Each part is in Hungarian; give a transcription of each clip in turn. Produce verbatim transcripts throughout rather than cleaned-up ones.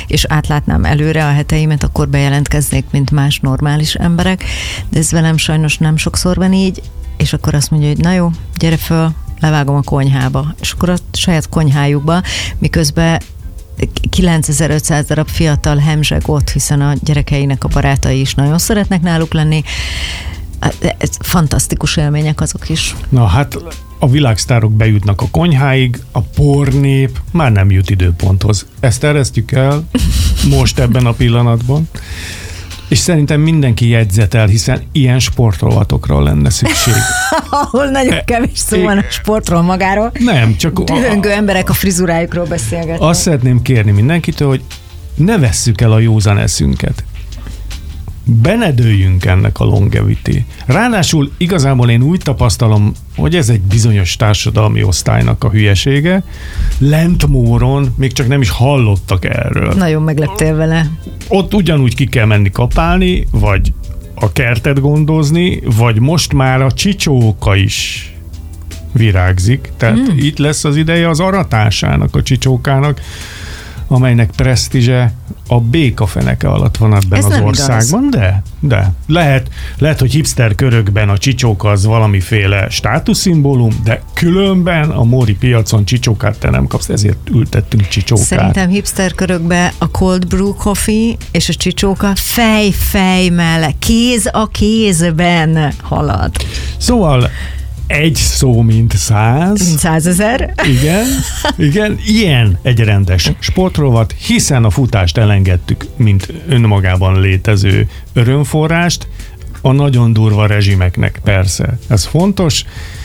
és átlátnám előre a heteimet, akkor bejelentkeznék, mint más normális emberek, de ez velem sajnos nem sokszor van így, és akkor azt mondja, hogy na jó, gyere föl, levágom a konyhába. És akkor a saját konyhájukba, miközben kilencezer-ötszáz darab fiatal hemzseg ott, hiszen a gyerekeinek a barátai is nagyon szeretnek náluk lenni. Ez fantasztikus élmények azok is. Na hát a világsztárok bejutnak a konyháig, a pornép már nem jut időponthoz. Ezt eresztjük el most ebben a pillanatban. És szerintem mindenki jegyzetel, hiszen ilyen sportrovatokra lenne szükség. Ahol nagyon kevés szó van a sportról magáról. Nem, csak... Dühöngő emberek a frizurájukról beszélgetnek. Azt szeretném kérni mindenkitől, hogy ne vesszük el a józan eszünket. Benedőljünk ennek a longevity. Ráadásul igazából én úgy tapasztalom, hogy ez egy bizonyos társadalmi osztálynak a hülyesége. Lentmóron még csak nem is hallottak erről. Nagyon megleptél vele. Ott ugyanúgy ki kell menni kapálni, vagy a kertet gondozni, vagy most már a csicsóka is virágzik. Tehát mm. itt lesz az ideje az aratásának, a csicsókának, amelynek presztízse a békafeneke alatt van ebben ez az országban, igaz. de, de lehet, lehet, hogy hipster körökben a csicsóka az valamiféle státuszszimbólum, de különben a móri piacon csicsókát te nem kapsz, ezért ültettünk csicsókát. Szerintem hipster körökben a cold brew coffee és a csicsóka fej-fej mellett, kéz a kézben halad. Szóval egy szó, mint száz. Mint százezer. Igen, igen, ilyen egy rendes sportrovat, hiszen a futást elengedtük, mint önmagában létező örömforrást, a nagyon durva rezsimeknek persze. Ez fontos,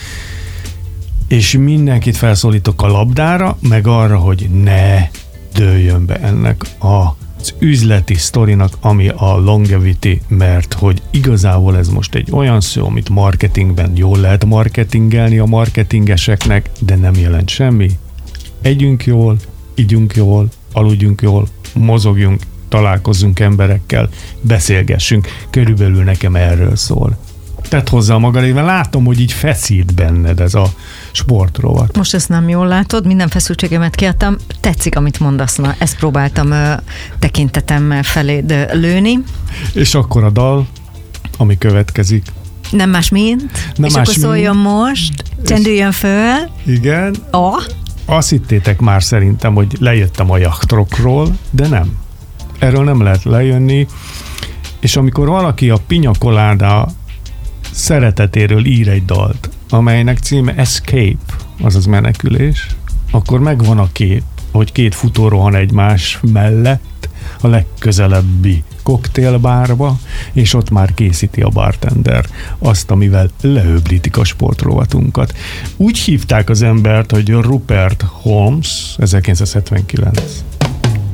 és mindenkit felszólítok a labdára, meg arra, hogy ne dőljön be ennek a az üzleti sztorinak, ami a longevity, mert hogy igazából ez most egy olyan szó, amit marketingben jól lehet marketingelni a marketingeseknek, de nem jelent semmi. Együnk jól, igyunk jól, aludjunk jól, mozogjunk, találkozzunk emberekkel, beszélgessünk. Körülbelül nekem erről szól. Tedd hozzá magadével, látom, hogy így feszít benned ez a sportrovat. Most ezt nem jól látod, minden feszültségemet kiadtam, tetszik, amit mondasz, na, ezt próbáltam ö, tekintetemmel feléd lőni. És akkor a dal, ami következik. Nem más mint, nem és más akkor szóljon mint. Most, csendüljön föl. Igen. A. Azt hittétek már szerintem, hogy lejöttem a jachtrokról, de nem. Erről nem lehet lejönni, és amikor valaki a Piña Colada szeretetéről ír egy dalt, amelynek címe Escape, azaz menekülés, akkor megvan a kép, hogy két futó rohan egymás mellett a legközelebbi koktélbárba, és ott már készíti a bartender azt, amivel leöblítik a sportrovatunkat. Úgy hívták az embert, hogy Rupert Holmes, ezerkilencszázhetvenkilenc.